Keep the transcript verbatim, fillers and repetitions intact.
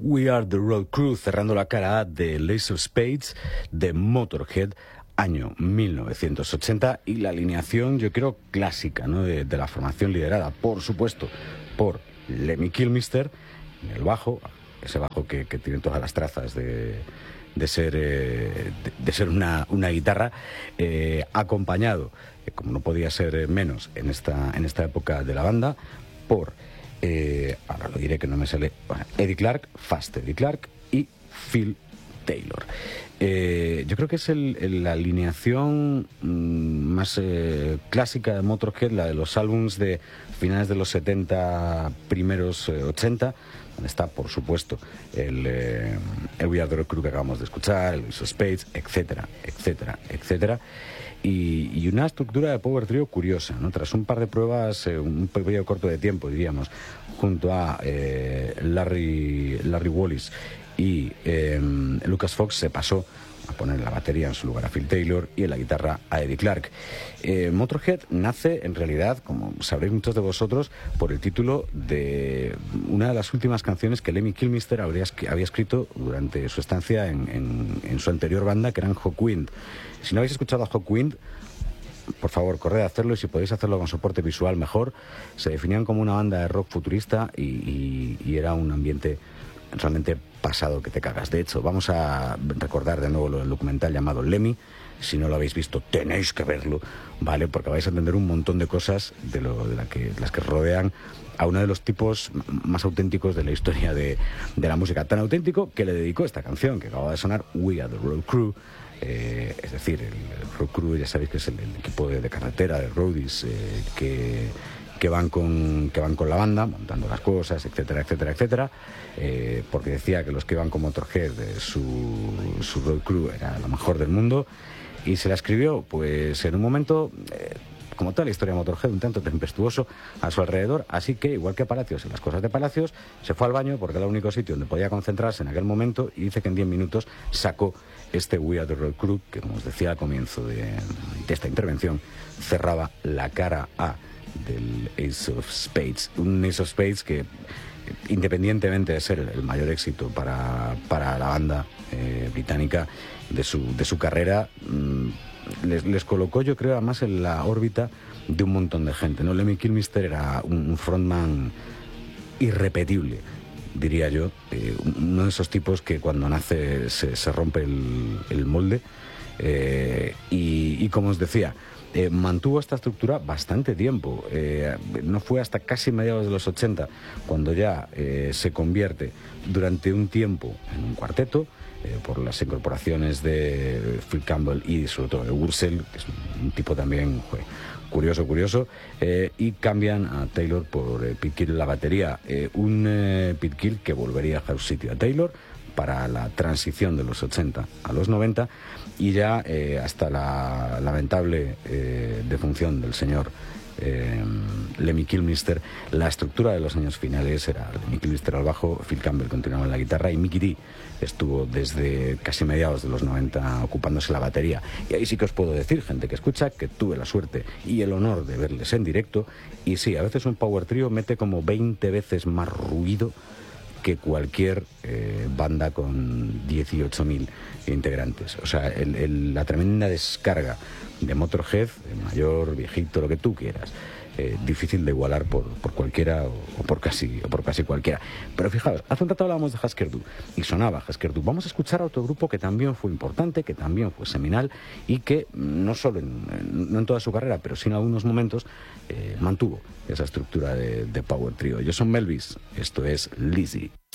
We Are The Road Crew, cerrando la cara A de Ace of Spades de Motorhead, año mil novecientos ochenta, y la alineación, yo creo, clásica, ¿no?, de, de la formación liderada, por supuesto, por Lemmy Kilmister en el bajo, ese bajo que, que tiene todas las trazas de, de ser, eh, de, de ser una, una guitarra, eh, acompañado, eh, como no podía ser menos en esta, en esta época de la banda, por... Eh, ahora lo diré que no me sale, bueno, Eddie Clark, Fast Eddie Clark y Phil Taylor. Eh, yo creo que es el, el, la alineación mmm, más eh, clásica de Motorhead, la de los álbums de finales de los setenta, primeros eh, ochenta, donde está, por supuesto, el, eh, el We Are The Road Crew que acabamos de escuchar, el Ace of Spades, etcétera, etcétera, etcétera. Y, y una estructura de power trio curiosa, ¿no? Tras un par de pruebas, eh, un periodo corto de tiempo, diríamos, junto a eh, Larry, Larry Wallis y eh, Lucas Fox, se pasó a poner la batería en su lugar a Phil Taylor y en la guitarra a Eddie Clark. Eh, Motorhead nace, en realidad, como sabréis muchos de vosotros, por el título de una de las últimas canciones que Lemmy Kilmister habría, había escrito durante su estancia en, en, en su anterior banda, que eran Hawkwind. Si no habéis escuchado a Hawkwind, por favor, corred a hacerlo, y si podéis hacerlo con soporte visual, mejor. Se definían como una banda de rock futurista y, y, y era un ambiente realmente pasado que te cagas. De hecho, vamos a recordar de nuevo el documental llamado Lemmy. Si no lo habéis visto, tenéis que verlo, ¿vale? Porque vais a entender un montón de cosas de, lo, de la que, las que rodean a uno de los tipos más auténticos de la historia de, de la música. Tan auténtico que le dedicó esta canción que acaba de sonar, We Are The Road Crew. Eh, es decir, el, el Road Crew, ya sabéis que es el, el equipo de, de carretera, de roadies, eh, que... que van con que van con la banda, montando las cosas, etcétera, etcétera, etcétera, eh, porque decía que los que iban con Motorhead, eh, su, su road crew era lo mejor del mundo, y se la escribió, pues, en un momento, eh, como toda la historia de Motorhead, un tanto tempestuoso a su alrededor, así que, igual que Palacios y las cosas de Palacios, se fue al baño porque era el único sitio donde podía concentrarse en aquel momento, y dice que en diez minutos sacó este We Are The Road Crew, que, como os decía al comienzo de, de esta intervención, cerraba la cara A del Ace of Spades, un Ace of Spades que, independientemente de ser el mayor éxito para, para la banda eh, británica de su, de su carrera, mmm, les, les colocó, yo creo, además en la órbita de un montón de gente, ¿no? Lemmy Kilmister era un, un frontman irrepetible, diría yo, eh, uno de esos tipos que cuando nace se, se rompe el, el molde, eh, y, y como os decía, Eh, mantuvo esta estructura bastante tiempo. Eh, no fue hasta casi mediados de los ochenta cuando ya eh, se convierte durante un tiempo en un cuarteto, eh, por las incorporaciones de Phil Campbell y sobre todo de Wurzel, que es un, un tipo también joder, curioso, curioso, eh, y cambian a Taylor por eh, Pete Gill en la batería. Eh, un eh, Pete Gill que volvería a House City a Taylor para la transición de los ochenta a los noventa, y ya eh, hasta la lamentable eh, defunción del señor eh, Lemmy Kilmister, la estructura de los años finales era Lemmy Kilmister al bajo, Phil Campbell continuaba en la guitarra y Mikkey Dee estuvo desde casi mediados de los noventa ocupándose la batería. Y ahí sí que os puedo decir, gente que escucha, que tuve la suerte y el honor de verles en directo, y sí, a veces un power trio mete como veinte veces más ruido que cualquier eh, banda con dieciocho mil integrantes. O sea, el, el, la tremenda descarga de Motorhead, el mayor, viejito, lo que tú quieras, eh, difícil de igualar por, por cualquiera o, o, por casi, o por casi cualquiera. Pero fijaos, hace un rato hablábamos de Husker Du y sonaba Husker Du. Vamos a escuchar a otro grupo que también fue importante, que también fue seminal y que no solo en, no en toda su carrera, pero sí en algunos momentos eh, mantuvo esa estructura de, de power trio. Ellos son Melvis, esto es Lizzie.